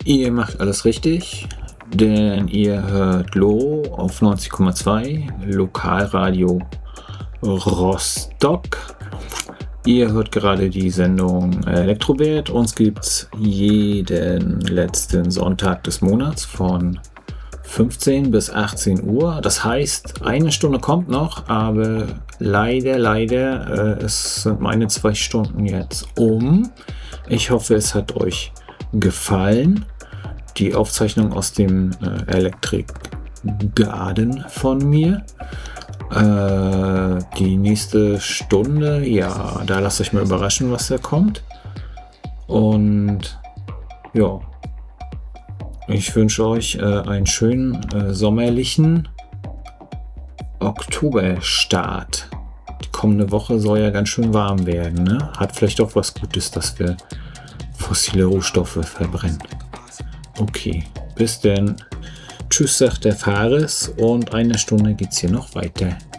Ihr macht alles richtig, denn ihr hört Lo auf 90,2 Lokalradio Rostock. Ihr hört gerade die Sendung Elektrowert. Uns gibt's jeden letzten Sonntag des Monats von 15 bis 18 Uhr. Das heißt, eine Stunde kommt noch, aber leider, es sind meine 2 Stunden jetzt um. Ich hoffe, es hat euch gefallen. Die Aufzeichnung aus dem Electric Garden von mir. Die nächste Stunde, ja, da lasst euch mal überraschen, was da kommt. Und ja, ich wünsche euch einen schönen sommerlichen Oktoberstart. Die kommende Woche soll ja ganz schön warm werden, ne? Hat vielleicht auch was Gutes, dass wir fossile Rohstoffe verbrennen. Okay, bis denn. Tschüss, sagt der Fares, und eine Stunde geht's hier noch weiter.